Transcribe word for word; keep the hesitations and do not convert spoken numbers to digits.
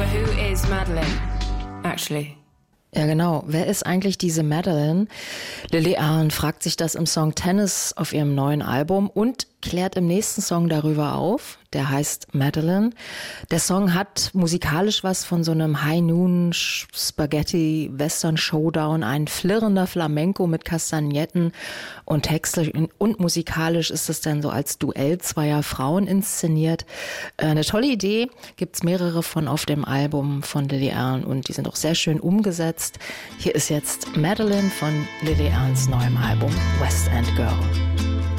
Who is Madeline, actually? Ja, genau. Wer ist eigentlich diese Madeline? Lily Allen fragt sich das im Song Tennis auf ihrem neuen Album und klärt im nächsten Song darüber auf. Der heißt Madeline. Der Song hat musikalisch was von so einem High-Noon-Spaghetti-Western-Showdown, ein flirrender Flamenco mit Kastagnetten und textlich und musikalisch ist es dann so als Duell zweier Frauen inszeniert. Eine tolle Idee, gibt's mehrere von auf dem Album von Lily Allen und die sind auch sehr schön umgesetzt. Hier ist jetzt Madeline von Lily Allens neuem Album West End Girl.